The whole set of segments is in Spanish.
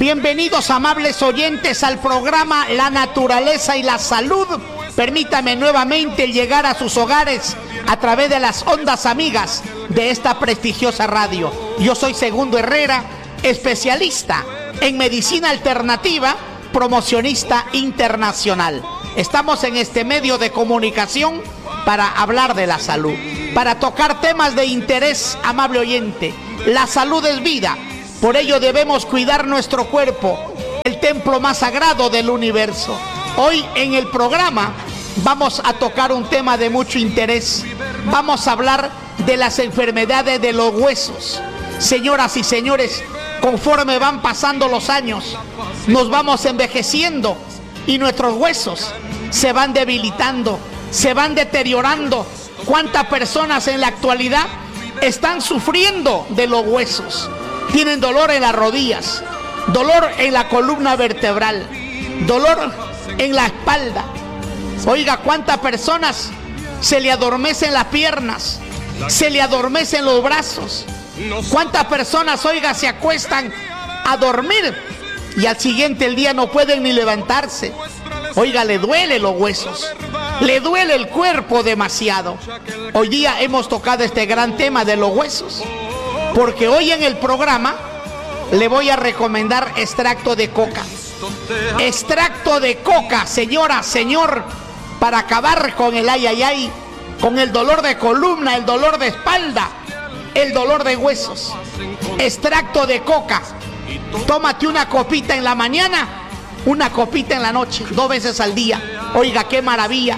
Bienvenidos, amables oyentes, al programa La Naturaleza y la Salud. Permítame nuevamente llegar a sus hogares a través de las ondas amigas de esta prestigiosa radio. Yo soy Segundo Herrera, especialista en medicina alternativa, promocionista internacional. Estamos en este medio de comunicación para hablar de la salud, para tocar temas de interés, amable oyente. La salud es vida, por ello debemos cuidar nuestro cuerpo, el templo más sagrado del universo. Hoy en el programa vamos a tocar un tema de mucho interés. Vamos a hablar de las enfermedades de los huesos. Señoras y señores, conforme van pasando los años, nos vamos envejeciendo y nuestros huesos se van debilitando, se van deteriorando. ¿Cuántas personas en la actualidad están sufriendo de los huesos? Tienen dolor en las rodillas, dolor en la columna vertebral, dolor en la espalda. Oiga, ¿cuántas personas se le adormecen las piernas, se le adormecen los brazos? ¿Cuántas personas, oiga, se acuestan a dormir y al siguiente el día no pueden ni levantarse? Oiga, le duele los huesos, le duele el cuerpo demasiado. Hoy día hemos tocado este gran tema de los huesos, porque hoy en el programa le voy a recomendar extracto de coca. Extracto de coca, señora, señor, para acabar con el ay, con el dolor de columna, el dolor de espalda, el dolor de huesos. Extracto de coca. Tómate una copita en la mañana, una copita en la noche, 2 veces al día. Oiga, qué maravilla.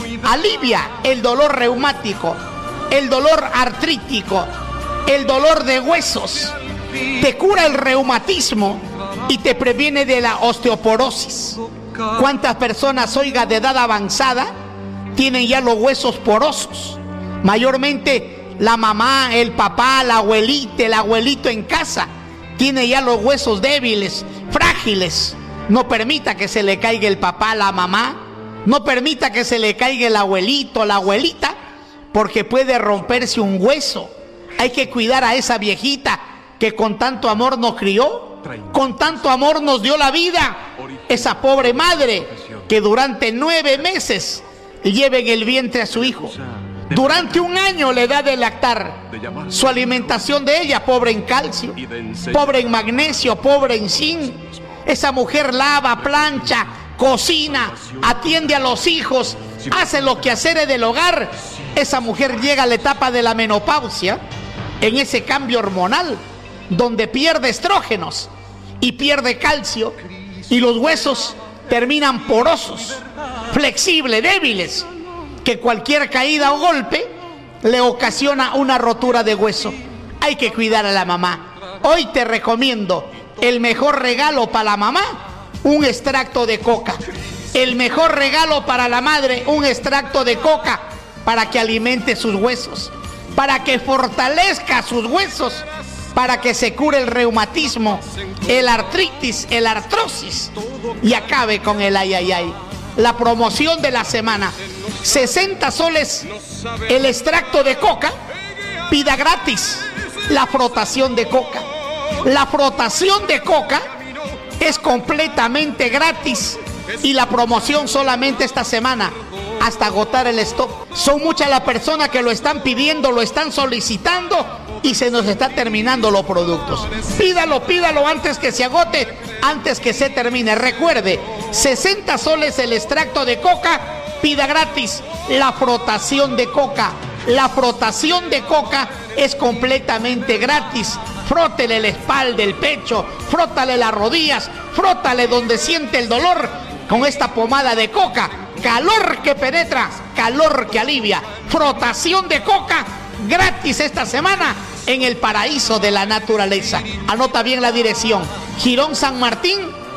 Alivia el dolor reumático, el dolor artrítico, el dolor de huesos. Te cura el reumatismo y te previene de la osteoporosis. ¿Cuántas personas, oiga, de edad avanzada tienen ya los huesos porosos? Mayormente la mamá, el papá, la abuelita, el abuelito en casa tiene ya los huesos débiles, frágiles. No permita que se le caiga el papá, la mamá. No permita que se le caiga el abuelito, la abuelita, porque puede romperse un hueso. Hay que cuidar a esa viejita que con tanto amor nos crió, con tanto amor nos dio la vida. Esa pobre madre que durante 9 meses lleva en el vientre a su hijo. Durante 1 año le da de lactar. Su alimentación de ella, pobre en calcio, pobre en magnesio, pobre en zinc. Esa mujer lava, plancha, cocina, atiende a los hijos, hace los quehaceres del hogar. Esa mujer llega a la etapa de la menopausia, en ese cambio hormonal, donde pierde estrógenos y pierde calcio, y los huesos terminan porosos, flexibles, débiles, que cualquier caída o golpe le ocasiona una rotura de hueso. Hay que cuidar a la mamá. Hoy te recomiendo el mejor regalo para la mamá, un extracto de coca. El mejor regalo para la madre, un extracto de coca, para que alimente sus huesos, para que fortalezca sus huesos, para que se cure el reumatismo, el artritis, el artrosis y acabe con el ay. La promoción de la semana: 60 soles el extracto de coca, pida gratis la frotación de coca. La frotación de coca es completamente gratis y la promoción solamente esta semana, hasta agotar el stock. Son muchas las personas que lo están pidiendo, lo están solicitando y se nos está terminando los productos. Pídalo antes que se agote, antes que se termine. Recuerde, 60 soles el extracto de coca, pida gratis la frotación de coca. La frotación de coca es completamente gratis. Frótele la espalda, el pecho, frótale las rodillas, frótale donde siente el dolor con esta pomada de coca. Calor que penetra, calor que alivia. Frotación de coca gratis esta semana en el Paraíso de la Naturaleza. Anota bien la dirección: Girón San Martín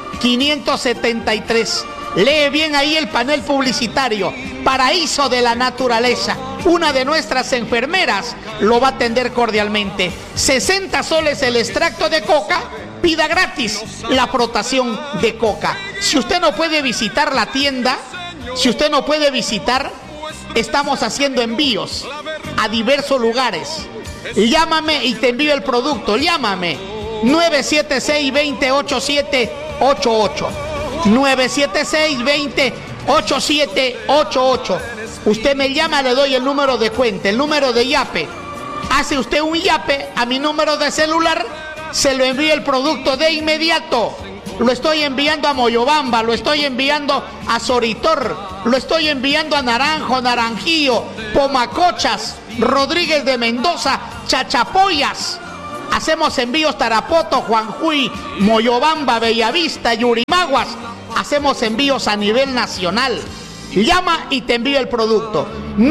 573. Lee bien ahí el panel publicitario: Paraíso de la Naturaleza. Una de nuestras enfermeras lo va a atender cordialmente. 60 soles el extracto de coca, pida gratis la frotación de coca. Si usted no puede visitar la tienda, si usted no puede visitar, estamos haciendo envíos a diversos lugares. Llámame y te envío el producto. Llámame 976-208788. 976-208788. Usted me llama, le doy el número de cuenta, el número de yape. Hace usted un yape a mi número de celular, se lo envío el producto de inmediato. Lo estoy enviando a Moyobamba, lo estoy enviando a Soritor, lo estoy enviando a Naranjo, Naranjillo, Pomacochas, Rodríguez de Mendoza, Chachapoyas. Hacemos envíos Tarapoto, Juanjuy, Moyobamba, Bellavista, Yurimaguas. Hacemos envíos a nivel nacional. Llama y te envío el producto.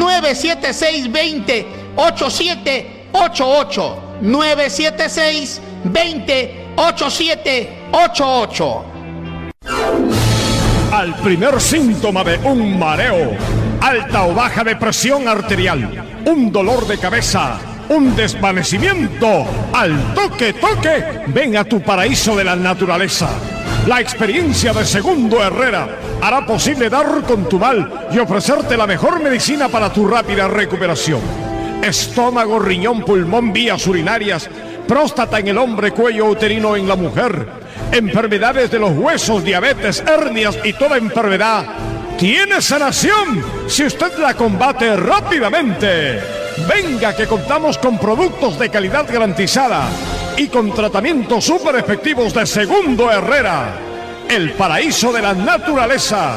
976-208788. 976-208788. Al primer síntoma de un mareo, alta o baja de presión arterial, un dolor de cabeza, un desvanecimiento, al toque, ven a tu paraíso de la naturaleza. La experiencia de Segundo Herrera hará posible dar con tu mal y ofrecerte la mejor medicina para tu rápida recuperación. Estómago, riñón, pulmón, vías urinarias, próstata en el hombre, cuello uterino en la mujer, enfermedades de los huesos, diabetes, hernias y toda enfermedad tiene sanación si usted la combate rápidamente. Venga, que contamos con productos de calidad garantizada y con tratamientos súper efectivos de Segundo Herrera, el paraíso de la naturaleza.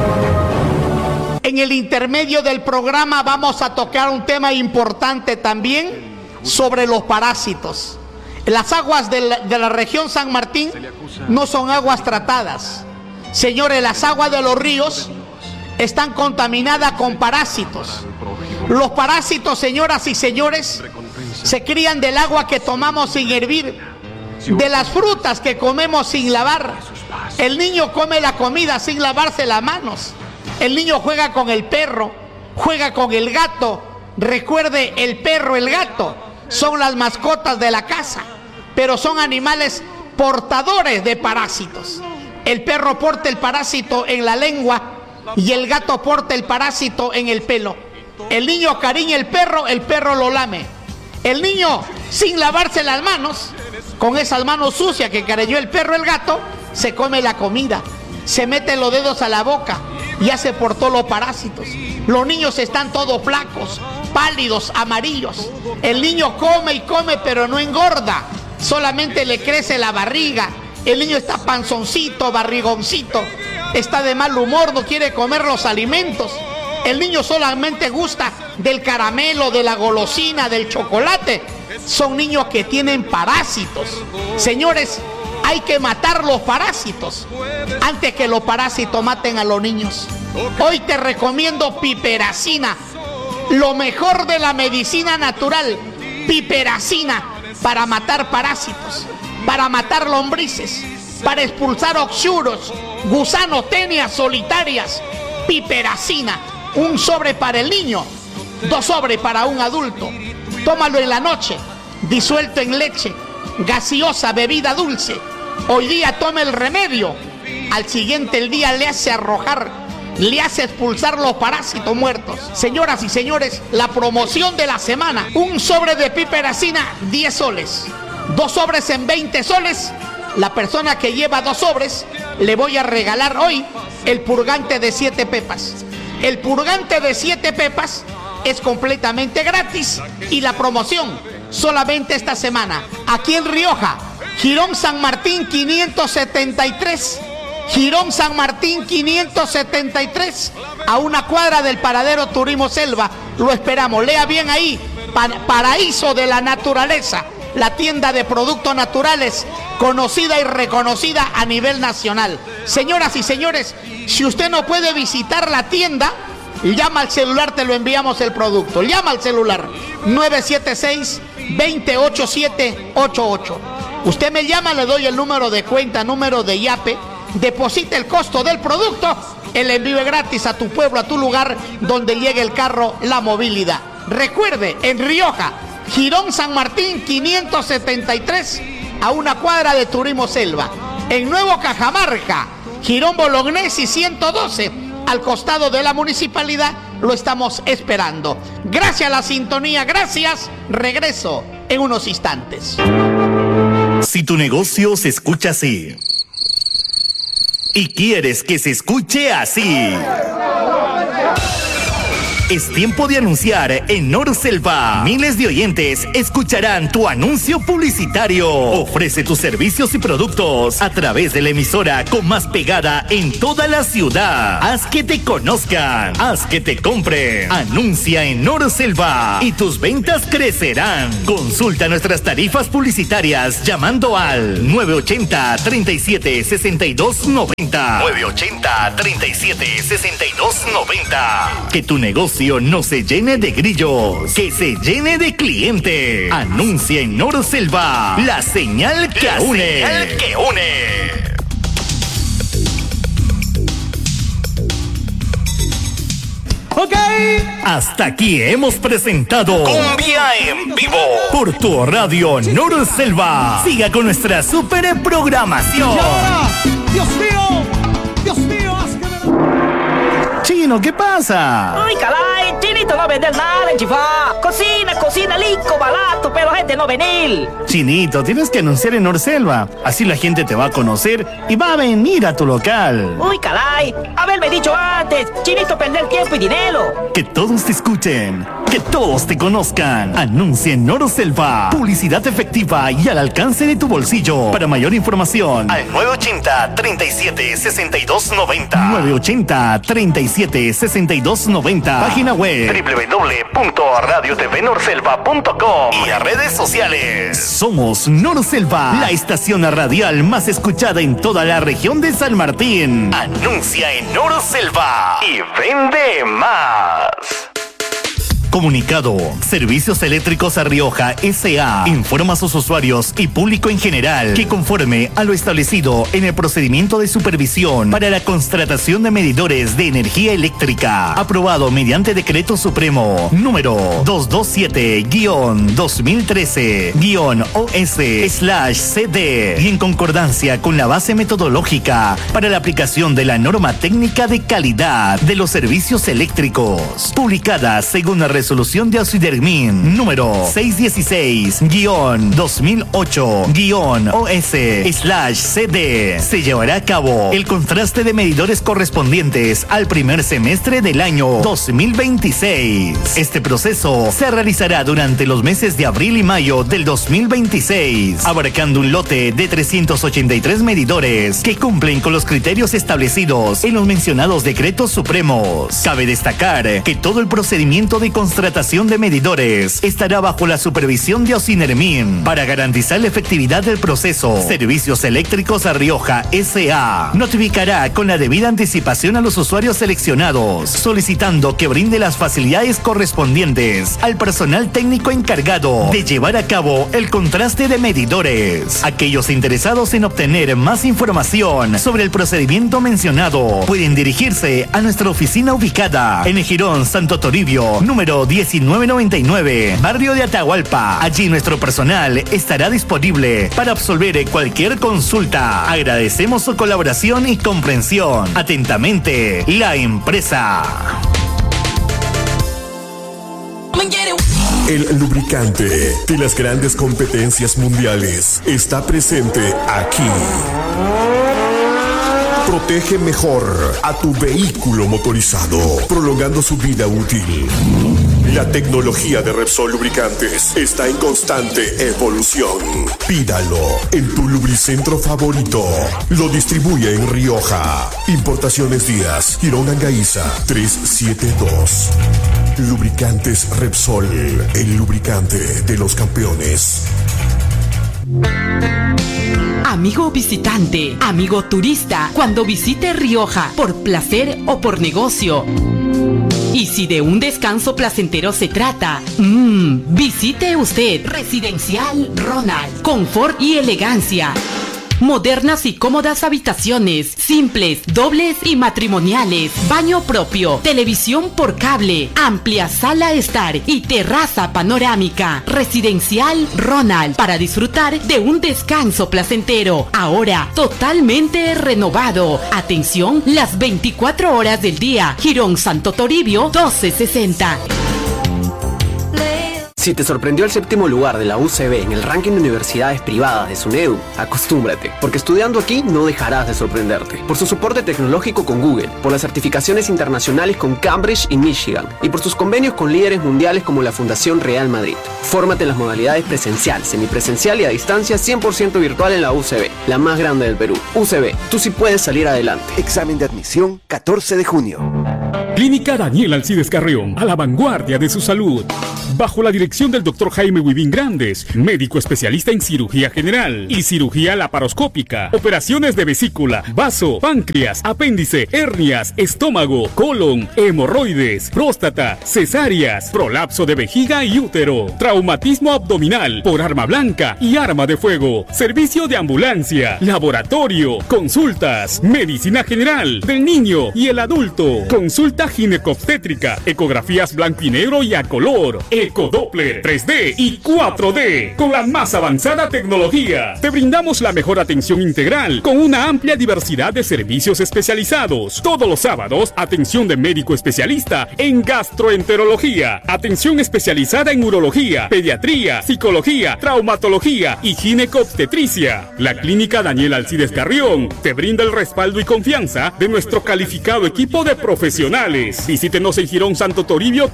En el intermedio del programa vamos a tocar un tema importante también sobre los parásitos. Las aguas de la región San Martín no son aguas tratadas. Señores, las aguas de los ríos están contaminadas con parásitos. Los parásitos, señoras y señores, se crían del agua que tomamos sin hervir, de las frutas que comemos sin lavar. El niño come la comida sin lavarse las manos. El niño juega con el perro, juega con el gato. Recuerde, el perro, el gato son las mascotas de la casa, pero son animales portadores de parásitos. El perro porta el parásito en la lengua y el gato porta el parásito en el pelo. El niño acariña el perro lo lame. El niño, sin lavarse las manos, con esas manos sucias que acariñó el perro, el gato, se come la comida, se mete los dedos a la boca, ya se portó los parásitos. Los niños están todos flacos, pálidos, amarillos. El niño come y come, pero no engorda, solamente le crece la barriga. El niño está panzoncito, barrigoncito, está de mal humor, no quiere comer los alimentos. El niño solamente gusta del caramelo, de la golosina, del chocolate. Son niños que tienen parásitos. Señores, hay que matar los parásitos antes que los parásitos maten a los niños. Hoy te recomiendo piperacina, lo mejor de la medicina natural. Piperacina para matar parásitos, para matar lombrices, para expulsar oxuros, gusanos, tenias solitarias. Piperacina, un sobre para el niño, 2 sobres para un adulto. Tómalo en la noche, disuelto en leche, gaseosa, bebida dulce. Hoy día tome el remedio, al siguiente el día le hace arrojar, le hace expulsar los parásitos muertos. Señoras y señores, la promoción de la semana: un sobre de piperacina, 10 soles, 2 sobres en 20 soles. La persona que lleva 2 sobres, le voy a regalar hoy el purgante de 7 pepas. El purgante de 7 pepas es completamente gratis y la promoción solamente esta semana. Aquí en Rioja, Jirón San Martín 573. Jirón San Martín 573, a una cuadra del paradero Turismo Selva. Lo esperamos. Lea bien ahí: Paraíso de la Naturaleza, la tienda de productos naturales conocida y reconocida a nivel nacional. Señoras y señores, si usted no puede visitar la tienda, llama al celular, te lo enviamos el producto. Llama al celular 976-208788. Usted me llama, le doy el número de cuenta, número de yape, deposita el costo del producto, el envío es gratis a tu pueblo, a tu lugar donde llegue el carro, la movilidad. Recuerde, en Rioja, Jirón San Martín 573, a una cuadra de Turismo Selva. En Nuevo Cajamarca, Jirón Bolognesi 112, al costado de la municipalidad, lo estamos esperando. Gracias a la sintonía, gracias. Regreso en unos instantes. Si tu negocio se escucha así y quieres que se escuche así, es tiempo de anunciar en Norselva. Miles de oyentes escucharán tu anuncio publicitario. Ofrece tus servicios y productos a través de la emisora con más pegada en toda la ciudad. Haz que te conozcan, haz que te compren. Anuncia en Norselva y tus ventas crecerán. Consulta nuestras tarifas publicitarias llamando al 980-37-6290. 980-37-6290. Que tu negocio no se llene de grillos, que se llene de clientes. Anuncia en Norselva, la señal que une. Ok. Hasta aquí hemos presentado Cumbia en Vivo por tu radio Norselva. Siga con nuestra super programación. Y ahora, Dios mío, haz que me... Chino, ¿qué pasa? Uy, caray, Chinito no vender nada en Chifá. Cocina, lico, barato, pero gente no venir. Chinito, tienes que anunciar en Norselva. Así la gente te va a conocer y va a venir a tu local. Uy, caray, haberme dicho antes. Chinito, perder tiempo y dinero. Que todos te escuchen, que todos te conozcan. Anuncia en Norselva. Publicidad efectiva y al alcance de tu bolsillo. Para mayor información, al 980-37-6290. 980-37-6290. Página web www.radiotvnorselva.com y a redes sociales. Somos Norselva, la estación radial más escuchada en toda la región de San Martín. Anuncia en Norselva y vende más. Comunicado. Servicios Eléctricos a Rioja S.A. informa a sus usuarios y público en general que conforme a lo establecido en el procedimiento de supervisión para la constatación de medidores de energía eléctrica, aprobado mediante Decreto Supremo número 227-2013-OS/CD y en concordancia con la base metodológica para la aplicación de la norma técnica de calidad de los servicios eléctricos, publicada según la resolución de Ausidermin número 616-2008-OS/CD, se llevará a cabo el contraste de medidores correspondientes al primer semestre del año 2026. Este proceso se realizará durante los meses de abril y mayo del 2026, abarcando un lote de 383 medidores que cumplen con los criterios establecidos en los mencionados decretos supremos. Cabe destacar que todo el procedimiento de constatación de medidores estará bajo la supervisión de Ausinermin para garantizar la efectividad del proceso. Servicios Eléctricos a Rioja S.A. notificará con la debida anticipación a los usuarios seleccionados, solicitando que brinde las facilidades correspondientes al personal técnico encargado de llevar a cabo el contraste de medidores. Aquellos interesados en obtener más información sobre el procedimiento mencionado pueden dirigirse a nuestra oficina ubicada en el Jirón Santo Toribio, número 1999, barrio de Atahualpa. Allí nuestro personal estará disponible para absolver cualquier consulta. Agradecemos su colaboración y comprensión. Atentamente, la empresa. El lubricante de las grandes competencias mundiales está presente aquí. Protege mejor a tu vehículo motorizado, prolongando su vida útil. La tecnología de Repsol Lubricantes está en constante evolución. Pídalo en tu lubricentro favorito. Lo distribuye en Rioja. Importaciones Díaz, Girón Angaiza, 372. Lubricantes Repsol, el lubricante de los campeones. Amigo visitante, amigo turista, cuando visite Rioja por placer o por negocio, y si de un descanso placentero se trata, visite usted Residencial Ronald. Confort y elegancia. Modernas y cómodas habitaciones, simples, dobles y matrimoniales, baño propio, televisión por cable, amplia sala estar y terraza panorámica. Residencial Ronald, para disfrutar de un descanso placentero, ahora totalmente renovado. Atención, las 24 horas del día. Jirón Santo Toribio 1260. Si te sorprendió el 7º lugar de la UCB en el ranking de universidades privadas de SUNEDU, acostúmbrate, porque estudiando aquí no dejarás de sorprenderte. Por su soporte tecnológico con Google, por las certificaciones internacionales con Cambridge y Michigan, y por sus convenios con líderes mundiales como la Fundación Real Madrid. Fórmate en las modalidades presencial, semipresencial y a distancia 100% virtual en la UCB, la más grande del Perú. UCB, tú sí puedes salir adelante. Examen de admisión 14 de junio. Clínica Daniel Alcides Carrión, a la vanguardia de su salud. Bajo la dirección del Dr. Jaime Huivín Grandes, médico especialista en cirugía general y cirugía laparoscópica, operaciones de vesícula, vaso, páncreas, apéndice, hernias, estómago, colon, hemorroides, próstata, cesáreas, prolapso de vejiga y útero, traumatismo abdominal por arma blanca y arma de fuego, servicio de ambulancia, laboratorio, consultas, medicina general del niño y el adulto, consulta ginecobstétrica, ecografías blanco y negro y a color, Ecodoppler 3D y 4D con la más avanzada tecnología. Te brindamos la mejor atención integral con una amplia diversidad de servicios especializados. Todos los sábados, atención de médico especialista en gastroenterología, atención especializada en urología, pediatría, psicología, traumatología y ginecobstetricia. La Clínica Daniel Alcides Carrión te brinda el respaldo y confianza de nuestro calificado equipo de profesionales. Visítenos en Girón Santo Toribio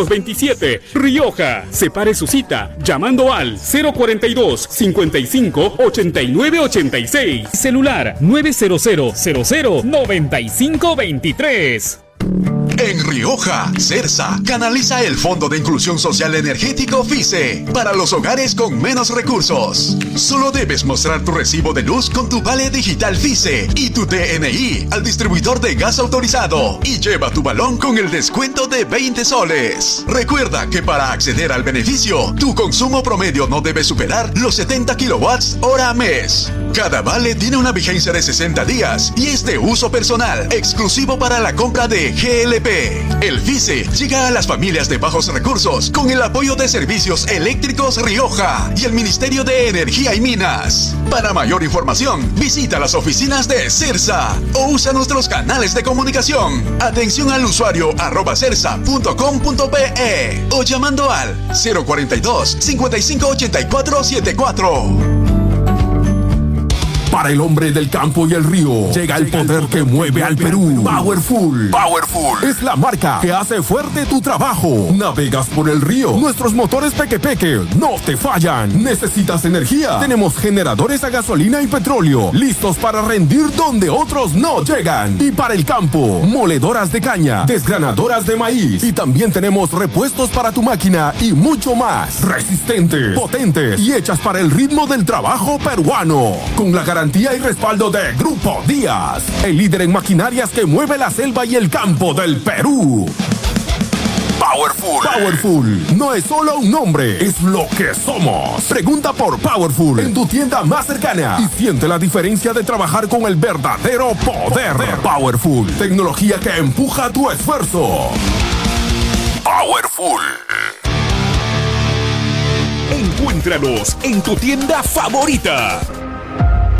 527, Rioja. Separe su cita llamando al 042 55 89 86. Celular 900 00 95 23. En Rioja, CERSA canaliza el Fondo de Inclusión Social Energético FICE para los hogares con menos recursos. Solo debes mostrar tu recibo de luz con tu vale digital FICE y tu DNI al distribuidor de gas autorizado y lleva tu balón con el descuento de 20 soles. Recuerda que para acceder al beneficio, tu consumo promedio no debe superar los 70 kilowatts hora mes. Cada vale tiene una vigencia de 60 días y es de uso personal, exclusivo para la compra de GLP. El FICE llega a las familias de bajos recursos con el apoyo de Servicios Eléctricos Rioja y el Ministerio de Energía y Minas. Para mayor información, visita las oficinas de CERSA o usa nuestros canales de comunicación. Atención al usuario @cersa.com.pe o llamando al 042 55 84 74. Para el hombre del campo y el río, llega el poder que mueve al Perú. Powerful. Powerful es la marca que hace fuerte tu trabajo. Navegas por el río, nuestros motores Peque no te fallan. ¿Necesitas energía? Tenemos generadores a gasolina y petróleo, listos para rendir donde otros no llegan. Y para el campo, moledoras de caña, desgranadoras de maíz. Y también tenemos repuestos para tu máquina y mucho más. Resistentes, potentes y hechas para el ritmo del trabajo peruano. Con la garantía y respaldo de Grupo Díaz, el líder en maquinarias que mueve la selva y el campo del Perú. Powerful. Powerful no es solo un nombre, es lo que somos. Pregunta por Powerful en tu tienda más cercana y siente la diferencia de trabajar con el verdadero poder. Powerful, tecnología que empuja tu esfuerzo. Powerful. Encuéntranos en tu tienda favorita.